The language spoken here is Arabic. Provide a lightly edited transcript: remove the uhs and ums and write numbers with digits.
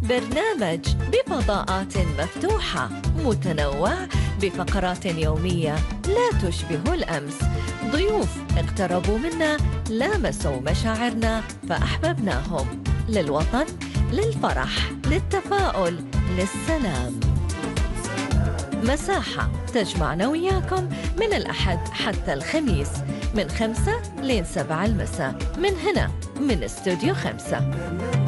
برنامج بفضاءات مفتوحة متنوع بفقرات يومية لا تشبه الأمس. ضيوف اقتربوا منا، لامسوا مشاعرنا فأحببناهم. للوطن، للفرح، للتفاؤل، للسلام. مساحة تجمعنا وياكم من الأحد حتى الخميس من 5 ل 7 المساء، من هنا من استوديو 5.